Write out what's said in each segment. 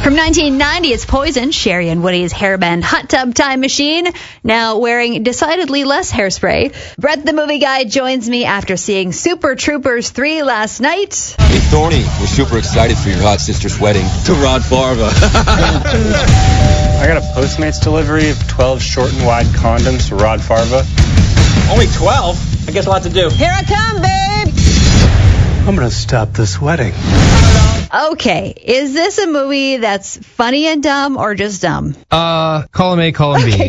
From 1990, it's Poison, Sherry and Woody's hairband hot tub time machine, now wearing decidedly less hairspray. Brett the Movie Guy joins me after seeing Super Troopers 3 last night. Hey, Thorny, we're super excited for your hot sister's wedding. To Rod Farva. I got a Postmates delivery of 12 short and wide condoms for Rod Farva. Only 12? I guess a lot to do. Here I come, babe! I'm going to stop this wedding. Okay, is this a movie that's funny and dumb or just dumb? Column A, column B.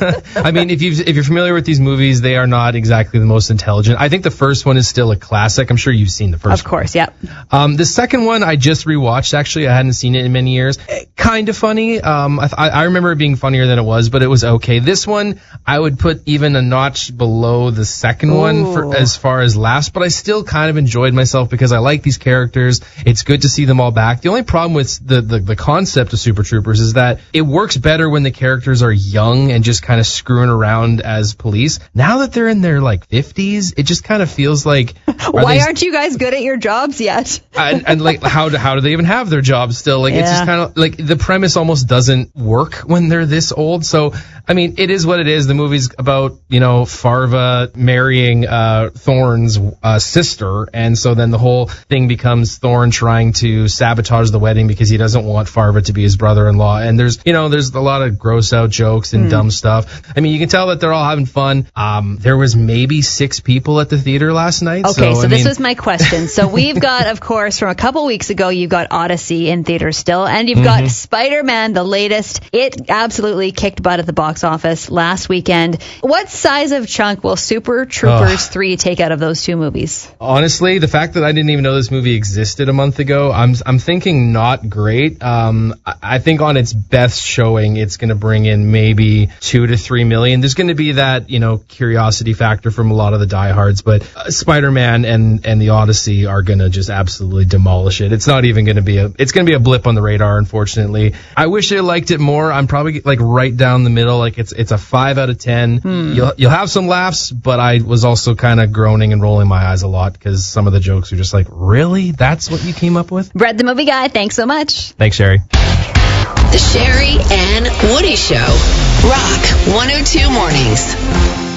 I mean, if you're familiar with these movies, they are not exactly the most intelligent. I think the first one is still a classic. I'm sure you've seen the first one. Of course, yep. The second one I just rewatched, actually. I hadn't seen it in many years. Kind of funny. I remember it being funnier than it was, but it was okay. This one, I would put even a notch below the second one as far as laughs, but I still kind of enjoyed myself because I like these characters. It's good to see them all back. The only problem with the concept of Super Troopers is that it works better when the characters are young and just kind of screwing around as police. Now that they're in their like 50s, it just kind of feels like why aren't you guys good at your jobs yet? and like how do they even have their jobs still? Like It's just kind of like the premise almost doesn't work when they're this old. So I mean, it is what it is. The movie's about, Farva marrying Thorne's sister, and so then the whole thing becomes Thorne trying to sabotage the wedding because he doesn't want Farva to be his brother-in-law. And there's a lot of gross-out jokes and dumb stuff. I mean, you can tell that they're all having fun. There was maybe 6 people at the theater last night. Okay, so this was my question. So we've got, of course, from a couple weeks ago, you've got Odyssey in theaters still, and you've got Spider-Man, the latest. It absolutely kicked butt at the box office last weekend. What size of chunk will Super Troopers 3 take out of those two movies? Honestly, the fact that I didn't even know this movie existed a month ago, I'm thinking not great. I think on its best showing, it's going to bring in maybe 2 to 3 million. There's going to be that, curiosity factor from a lot of the diehards, but Spider-Man and the Odyssey are going to just absolutely demolish it. It's not even going to be it's going to be a blip on the radar, unfortunately. I wish I liked it more. I'm probably like right down the middle. Like it's a 5 out of 10. You'll have some laughs, but I was also kind of groaning and rolling my eyes a lot because some of the jokes are just like, really? That's what you came up with? Brett the Movie Guy, thanks so much. Thanks, Sherry. The Sherry and Woody Show. Rock 102 Mornings.